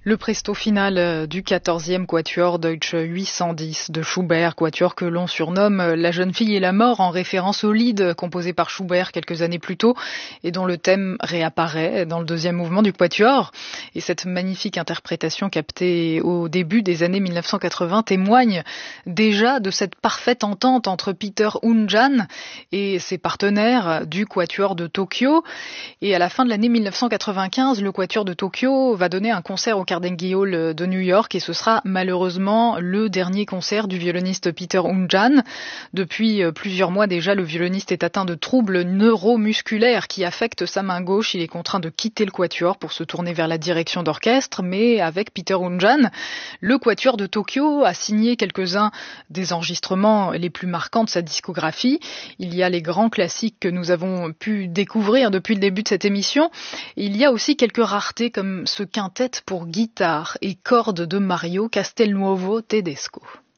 Le presto final du 14e quatuor Deutsche 810 de Schubert, quatuor que l'on surnomme La jeune fille et la mort en référence au Lied composé par Schubert quelques années plus tôt et dont le thème réapparaît dans le deuxième mouvement du quatuor. Et cette magnifique interprétation captée au début des années 1980 témoigne déjà de cette parfaite entente entre Peter Hundjan et ses partenaires du quatuor de Tokyo. Et à la fin de l'année 1995, le quatuor de Tokyo va donner un concert au Carnegie Hall de New York et ce sera malheureusement le dernier concert du violoniste Peter Hundjan. Depuis plusieurs mois déjà, le violoniste est atteint de troubles neuromusculaires qui affectent sa main gauche. Il est contraint de quitter le quatuor pour se tourner vers la direction d'orchestre, mais avec Peter Hundjan, le quatuor de Tokyo a signé quelques-uns des enregistrements les plus marquants de sa discographie. Il y a les grands classiques que nous avons pu découvrir depuis le début de cette émission. Il y a aussi quelques raretés comme ce quintet pour guitare et cordes de Mario Castelnuovo Tedesco.